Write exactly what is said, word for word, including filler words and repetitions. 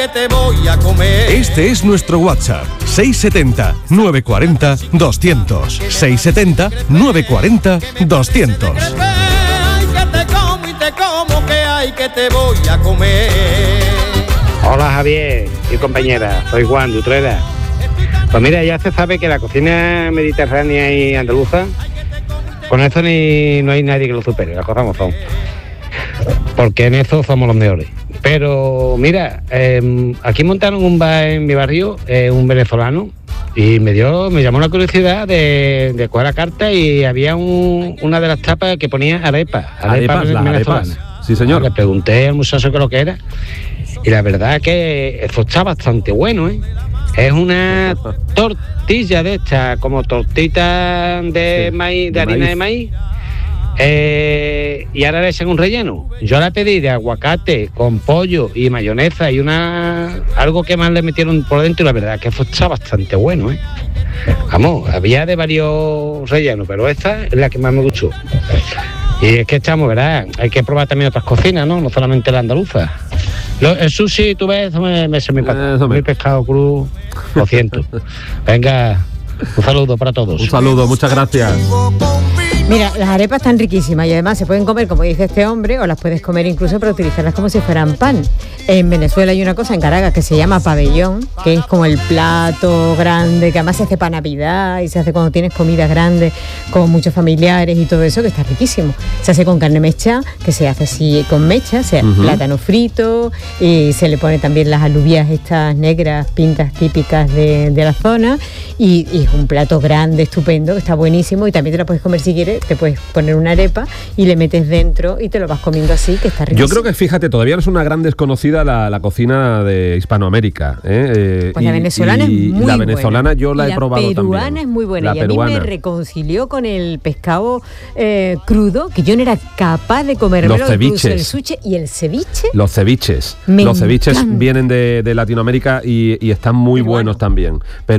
te voy a comer. Este es nuestro WhatsApp, seis setenta, novecientos cuarenta, doscientos. seis setenta, novecientos cuarenta, doscientos. Ay, que te como y te como, que hay que te voy a comer. Hola Javier y compañera, soy Juan de Utrera. Pues mira, ya se sabe que la cocina mediterránea y andaluza, con eso ni no hay nadie que lo supere, las cosas como son. Porque en eso somos los mejores. Pero mira, eh, aquí montaron un bar en mi barrio, eh, un venezolano, y me dio, me llamó la curiosidad de, de coger la carta y había un, una de las tapas que ponía arepa, arepa Arepas, las venezolana. arepas. Sí, señor. Le pregunté al muchacho qué lo que era, y la verdad que eso está bastante bueno, ¿eh? Es una tortilla de esta, como tortita de Sí, maíz, de, de harina maíz. de maíz. Eh, y ahora le echan un relleno. Yo la pedí de aguacate con pollo y mayonesa y una algo que más le metieron por dentro, y la verdad que eso está bastante bueno, ¿eh? Vamos, había de varios rellenos, pero esta es la que más me gustó. Y es que estamos, ¿verdad? Hay que probar también otras cocinas, ¿no? No solamente la andaluza. Lo, el sushi, tú ves, eso me, me se me pasa. Eso me- Mi pescado cruz, lo siento. Venga, un saludo para todos. Un saludo, muchas gracias. Mira, las arepas están riquísimas y además se pueden comer, como dice este hombre, o las puedes comer incluso para utilizarlas como si fueran pan. En Venezuela hay una cosa, en Caracas, que se llama pabellón, que es como el plato grande, que además se hace para Navidad y se hace cuando tienes comidas grandes con muchos familiares y todo eso, que está riquísimo. Se hace con carne mecha, que se hace así con mecha, se hace Ujú. plátano frito, y se le pone también las alubias estas negras, pintas típicas de, de la zona, y, y es un plato grande, estupendo, que está buenísimo, y también te la puedes comer si quieres, te puedes poner una arepa y le metes dentro y te lo vas comiendo así, que está riquísimo. Yo creo que, fíjate, todavía no es una gran desconocida la, la cocina de Hispanoamérica. ¿eh? Eh, Pues la y- venezolana y es muy la buena. venezolana yo la Y he probado también. La peruana es muy buena. La y a mí peruana. me reconcilió con el pescado eh, crudo, que yo no era capaz de comerlo. Los ceviches. El sushi y el ceviche. Los ceviches. Me Los ceviches encanta. vienen de, de Latinoamérica y, y están muy Peruano. buenos también. Pero